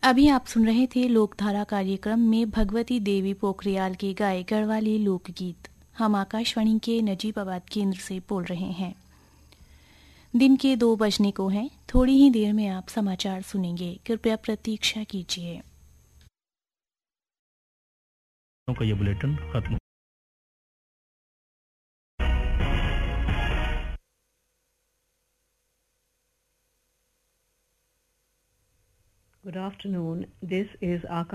अभी आप सुन रहे थे लोकधारा कार्यक्रम में भगवती देवी पोखरियाल के गाए गढ़वाली लोकगीत। हम आकाशवाणी के नजीबाबाद केंद्र से बोल रहे हैं। दिन के 2 बजने को हैं। थोड़ी ही देर में आप समाचार सुनेंगे। कृपया प्रतीक्षा कीजिए। का ये बुलेटिन खत्म। Good afternoon. This is Akash.